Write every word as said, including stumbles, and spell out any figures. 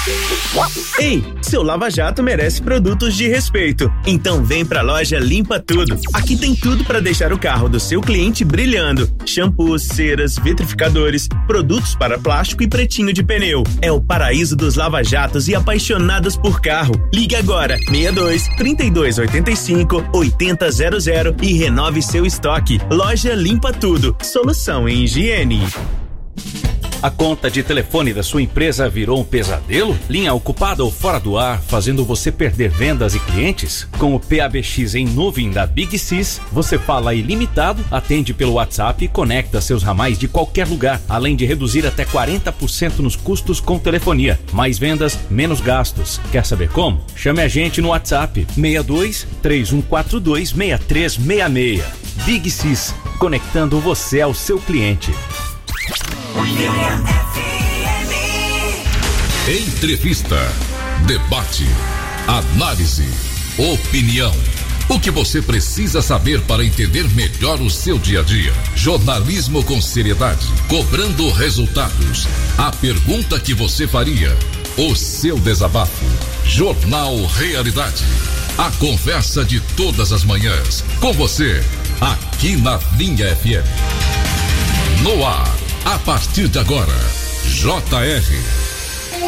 Ei, seu Lava Jato merece produtos de respeito. Então vem pra loja Limpa Tudo. Aqui tem tudo para deixar o carro do seu cliente brilhando. Shampoos, ceras, vitrificadores, produtos para plástico e pretinho de pneu. É o paraíso dos lava-jatos e apaixonados por carro. Ligue agora, seis dois, trinta e dois, oitenta e cinco, oitenta zero zero e renove seu estoque. Loja Limpa Tudo. Solução em higiene. A conta de telefone da sua empresa virou um pesadelo? Linha ocupada ou fora do ar, fazendo você perder vendas e clientes? Com o P A B X em nuvem da Big Sys, você fala ilimitado, atende pelo WhatsApp e conecta seus ramais de qualquer lugar, além de reduzir até quarenta por cento nos custos com telefonia. Mais vendas, menos gastos. Quer saber como? Chame a gente no WhatsApp seis dois, três um quatro dois, seis três seis seis. Big Sys, conectando você ao seu cliente. Entrevista, debate, análise, opinião. O que você precisa saber para entender melhor o seu dia a dia. Jornalismo com seriedade, cobrando resultados. A pergunta que você faria. O seu desabafo. Jornal Realidade. A conversa de todas as manhãs. Com você, aqui na Linha F M. No ar. A partir de agora, J R